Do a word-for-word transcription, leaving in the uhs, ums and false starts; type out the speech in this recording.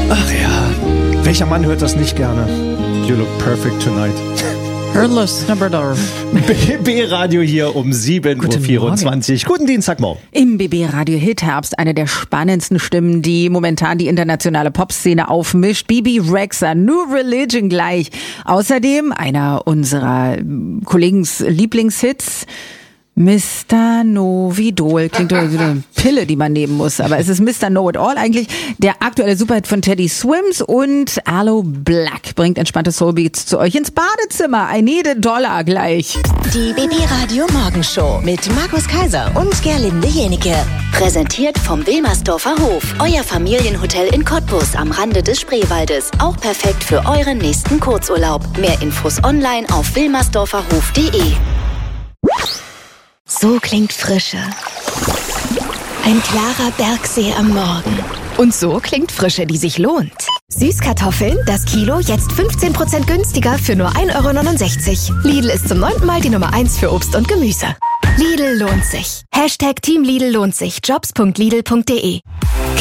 Ach ja, welcher Mann hört das nicht gerne? You look perfect tonight. Hörlos, Labrador. B B-Radio hier um sieben Uhr vierundzwanzig. Guten Dienstagmorgen. Im B B-Radio Hit-Herbst eine der spannendsten Stimmen, die momentan die internationale Popszene aufmischt. Bebe Rexha, New Religion gleich. Außerdem einer unserer Kollegens Lieblingshits, Mister Novidol. Klingt doch wie eine Pille, die man nehmen muss, aber es ist Mister Know-It-All eigentlich. Der aktuelle Superhit von Teddy Swims und Aloe Black bringt entspannte Soulbeats zu euch ins Badezimmer. I need a dollar gleich. Die B B-Radio Morgenshow mit Markus Kaiser und Gerlinde Jenike. Präsentiert vom Wilmersdorfer Hof. Euer Familienhotel in Cottbus am Rande des Spreewaldes. Auch perfekt für euren nächsten Kurzurlaub. Mehr Infos online auf wilmersdorferhof punkt de. So klingt Frische. Ein klarer Bergsee am Morgen. Und so klingt Frische, die sich lohnt. Süßkartoffeln, das Kilo jetzt fünfzehn Prozent günstiger für nur ein Euro neunundsechzig. Lidl ist zum neunten Mal die Nummer eins für Obst und Gemüse. Lidl lohnt sich. Hashtag Team Lidl lohnt sich. Jobs punkt lidl punkt de.